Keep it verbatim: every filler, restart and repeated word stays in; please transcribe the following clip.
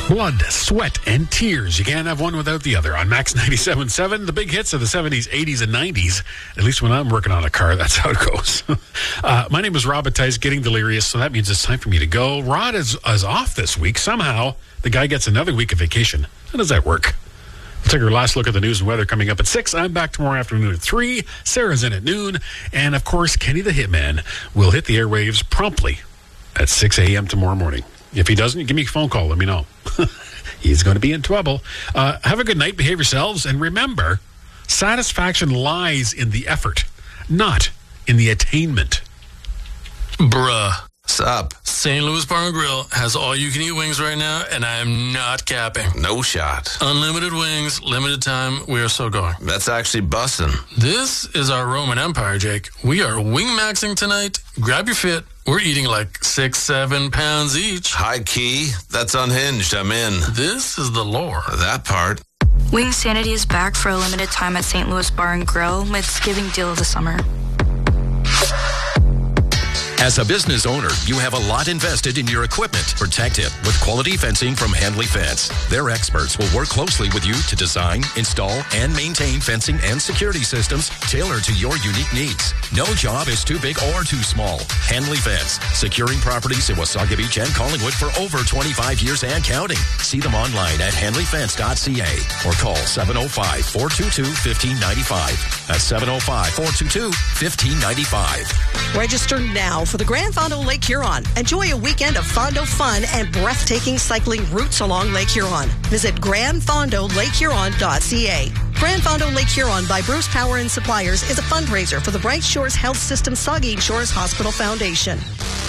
Blood, sweat, and tears. You can't have one without the other. On Max ninety-seven point seven, the big hits of the seventies, eighties, and nineties. At least when I'm working on a car, that's how it goes. uh, my name is Rob Batice, getting delirious, so that means it's time for me to go. Rod is, is off this week. Somehow, the guy gets another week of vacation. How does that work? We'll take our last look at the news and weather coming up at six. I'm back tomorrow afternoon at three. Sarah's in at noon. And, of course, Kenny the Hitman will hit the airwaves promptly at six a.m. tomorrow morning. If he doesn't, give me a phone call. Let me know. He's going to be in trouble. Uh, have a good night. Behave yourselves. And remember, satisfaction lies in the effort, not in the attainment. Bruh. Sup? Saint Louis Bar and Grill has all-you-can-eat wings right now, and I am not capping. No shot. Unlimited wings, limited time. We are so going. That's actually bussin'. This is our Roman Empire, Jake. We are wing-maxing tonight. Grab your fit. We're eating like six, seven pounds each. High key? That's unhinged. I'm in. This is the lore. That part. Wing Sanity is back for a limited time at Saint Louis Bar and Grill with Thanksgiving deal of the summer. As a business owner, you have a lot invested in your equipment. Protect it with quality fencing from Handley Fence. Their experts will work closely with you to design, install, and maintain fencing and security systems tailored to your unique needs. No job is too big or too small. Handley Fence, securing properties in Wasaga Beach and Collingwood for over twenty-five years and counting. See them online at handley fence dot c a or call seven oh five, four two two, one five nine five. That's seven oh five, four two two, one five nine five. Register now for the Grand Fondo Lake Huron. Enjoy a weekend of Fondo fun and breathtaking cycling routes along Lake Huron. Visit grand fondo lake huron dot c a. Grand Fondo Lake Huron by Bruce Power and Suppliers is a fundraiser for the Bright Shores Health System Saugeen Shores Hospital Foundation.